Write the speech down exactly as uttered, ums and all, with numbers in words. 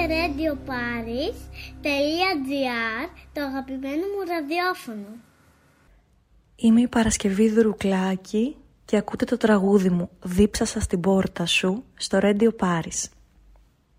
ρέντιο πάρις τελεία τζι άρ, το αγαπημένο μου ραδιόφωνο. Είμαι η Παρασκευή Δρουκλάκη και ακούτε το τραγούδι μου «Δίψασα στην πόρτα σου» στο Radio Paris.